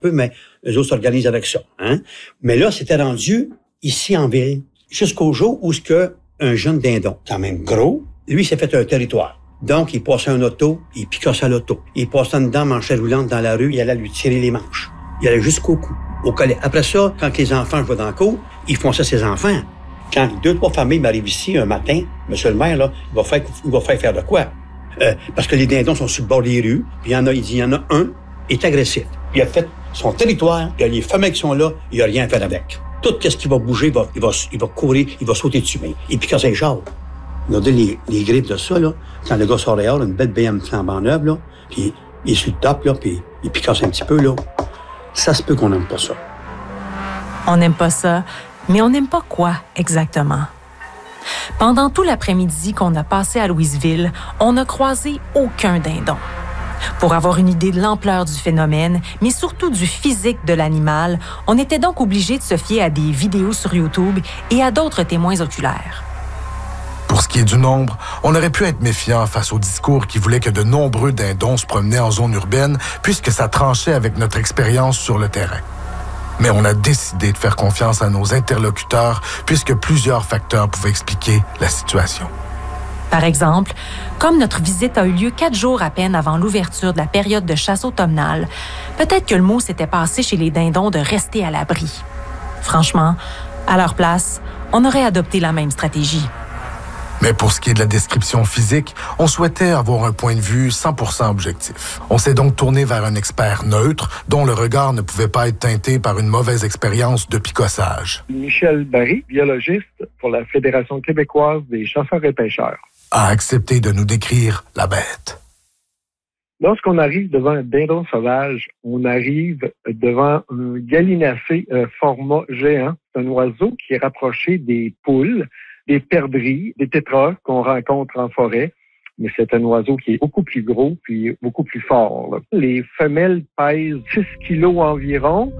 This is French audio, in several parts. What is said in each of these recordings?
mais eux autres s'organisent avec ça. Hein? Mais là, c'était rendu ici en ville, jusqu'au jour où un jeune dindon, quand même gros, lui, s'est fait un territoire. Donc, il passait un auto, il picassait l'auto. Il passait dedans, manchette roulante dans la rue, il allait lui tirer les manches. Il allait jusqu'au cou, au collet. Après ça, quand les enfants jouaient dans le cour, ils font ça ses enfants. Quand 2-3 familles m'arrivent ici un matin, monsieur le maire, là, il va faire de quoi? Parce que les dindons sont sur le bord des rues, puis il dit, il y en a un, il est agressif. Il a fait son territoire, il y a les femelles qui sont là, il n'y a rien à faire avec. Tout ce qui va bouger, il va courir, il va sauter dessus. Et puis quand c'est genre, regardez les grippes de ça, là, quand le gars sort dehors, une belle BM flambant neuve, là, puis il est sur le top, là, puis il picasse un petit peu, là. Ça se peut qu'on n'aime pas ça. On n'aime pas ça, mais on n'aime pas quoi exactement? Pendant tout l'après-midi qu'on a passé à Louisville, on n'a croisé aucun dindon. Pour avoir une idée de l'ampleur du phénomène, mais surtout du physique de l'animal, on était donc obligé de se fier à des vidéos sur YouTube et à d'autres témoins oculaires. Pour ce qui est du nombre, on aurait pu être méfiant face au discours qui voulait que de nombreux dindons se promenaient en zone urbaine, puisque ça tranchait avec notre expérience sur le terrain. Mais on a décidé de faire confiance à nos interlocuteurs, puisque plusieurs facteurs pouvaient expliquer la situation. Par exemple, comme notre visite a eu lieu 4 jours à peine avant l'ouverture de la période de chasse automnale, peut-être que le mot s'était passé chez les dindons de rester à l'abri. Franchement, à leur place, on aurait adopté la même stratégie. Mais pour ce qui est de la description physique, on souhaitait avoir un point de vue 100% objectif. On s'est donc tourné vers un expert neutre, dont le regard ne pouvait pas être teinté par une mauvaise expérience de picossage. Michel Barry, biologiste pour la Fédération québécoise des chasseurs et pêcheurs, a accepté de nous décrire la bête. Lorsqu'on arrive devant un dindon sauvage, on arrive devant un gallinacé format géant. C'est un oiseau qui est rapproché des poules, des perdrix, des tétras qu'on rencontre en forêt. Mais c'est un oiseau qui est beaucoup plus gros puis beaucoup plus fort, là. Les femelles pèsent 6 kilos environ.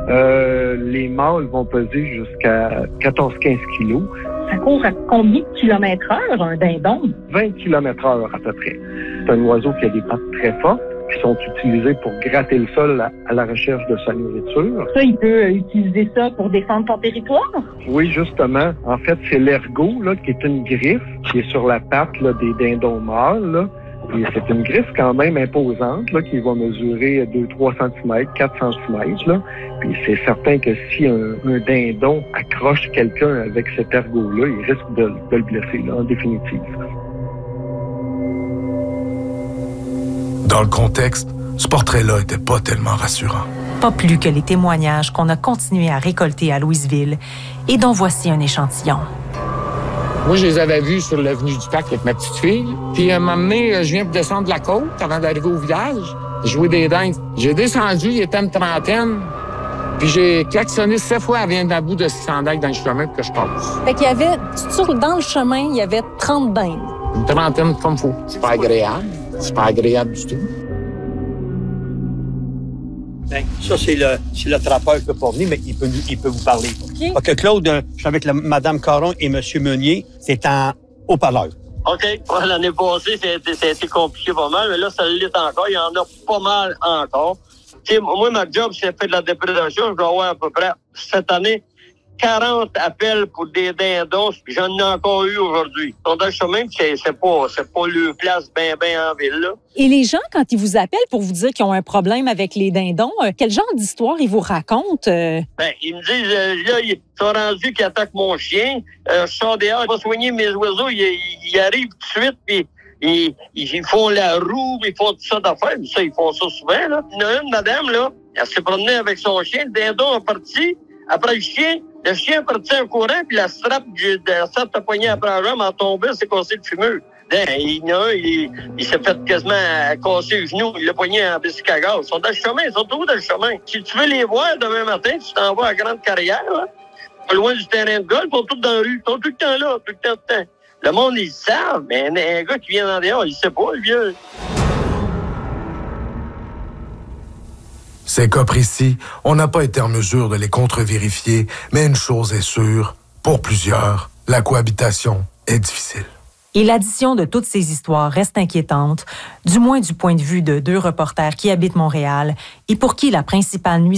Les mâles vont peser jusqu'à 14-15 kilos. Ça court à combien de kilomètres-heure, un dindon? 20 km/h à peu près. C'est un oiseau qui a des pattes très fortes, qui sont utilisées pour gratter le sol à la recherche de sa nourriture. Ça, il peut utiliser ça pour défendre son territoire? Oui, justement. En fait, c'est l'ergot, là, qui est une griffe qui est sur la patte là, des dindons mâles, là. Et c'est une griffe quand même imposante, là, qui va mesurer 2-3 cm, 4 cm, là. Puis c'est certain que si un dindon accroche quelqu'un avec cet ergot-là, il risque de le blesser, là, en définitive. Dans le contexte, ce portrait-là était pas tellement rassurant. Pas plus que les témoignages qu'on a continué à récolter à Louisville et dont voici un échantillon. Moi, je les avais vus sur l'avenue du Parc avec ma petite fille. Puis, à un moment donné, je viens de descendre la côte avant d'arriver au village. Jouer des dingues. J'ai descendu, il était une trentaine. Puis, j'ai klaxonné 7 fois avant d'un bout de sandail dans le chemin que je passe. Fait qu'il y avait, dans le chemin, il y avait 30 dindes. Une trentaine comme faut. C'est pas agréable. C'est pas agréable du tout. Ben, ça, c'est le trappeur qui peut pas venir, mais il peut vous parler. OK. Parce que Claude, je suis avec Mme Caron et M. Meunier, c'est en haut-parleur. OK. L'année passée, ça a été compliqué pas mal, mais là, ça l'est encore. Il y en a pas mal encore. T'sais, moi, ma job, c'est fait de la déprédation. Je dois avoir à peu près, cette année, 40 appels pour des dindons. J'en ai encore eu aujourd'hui. Ils sont dans le chemin, c'est pas le place bien en ville, là. Et les gens, quand ils vous appellent pour vous dire qu'ils ont un problème avec les dindons, quel genre d'histoire ils vous racontent? Ben, ils me disent, là, ils sont rendus qu'ils attaquent mon chien. Je sors dehors, je vais soigner mes oiseaux. Ils arrivent tout de suite, puis ils font la roue, ils font tout ça d'affaires. Ça, ils font ça souvent, là. Il y en a une, madame, là, elle s'est promenée avec son chien. Le dindon est parti. Après le chien est parti en courant, puis la strap de poignée après la jambe en tombée, s'est cassé le fumeux. Il y en a un, il s'est fait quasiment casser le genou. Il l'a poigné en bicycle à gaz. Ils sont dans le chemin, ils sont tous dans le chemin. Si tu veux les voir demain matin, tu t'en vas à Grande Carrière, là, pas loin du terrain de golf, ils sont tous dans la rue. Ils sont tout le temps là, tout le temps. Le monde, ils le savent, mais un gars qui vient en dehors, il sait pas, le vieux. Ces cas précis, on n'a pas été en mesure de les contre-vérifier, mais une chose est sûre, pour plusieurs, la cohabitation est difficile. Et l'addition de toutes ces histoires reste inquiétante, du moins du point de vue de 2 reporters qui habitent Montréal et pour qui la principale nuisance